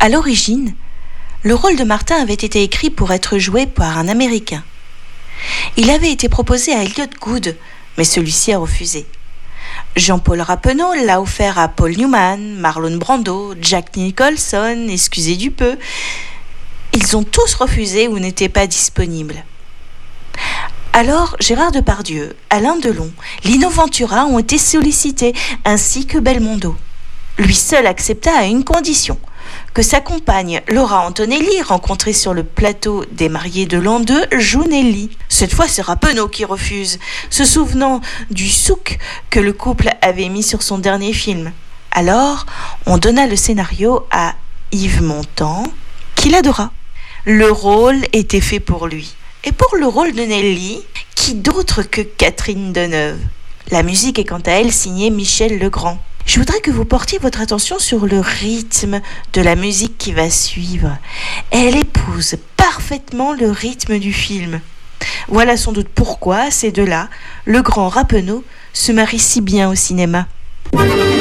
À l'origine, le rôle de Martin avait été écrit pour être joué par un Américain. Il avait été proposé à Elliott Gould, mais celui-ci a refusé. Jean-Paul Rappeneau l'a offert à Paul Newman, Marlon Brando, Jack Nicholson, excusez du peu. Ils ont tous refusé ou n'étaient pas disponibles. Alors, Gérard Depardieu, Alain Delon, Lino Ventura ont été sollicités, ainsi que Belmondo. Lui seul accepta à une condition, que sa compagne Laura Antonelli, rencontrée sur le plateau des mariés de l'an 2, joue Nelly. Cette fois, c'est Rappeneau qui refuse, se souvenant du souk que le couple avait mis sur son dernier film. Alors, on donna le scénario à Yves Montand, qu'il adora. Le rôle était fait pour lui. Et pour le rôle de Nelly, qui d'autre que Catherine Deneuve? La musique est quant à elle signée Michel Legrand. Je voudrais que vous portiez votre attention sur le rythme de la musique qui va suivre. Elle épouse parfaitement le rythme du film. Voilà sans doute pourquoi ces deux-là, Legrand, Rappeneau, se marient si bien au cinéma.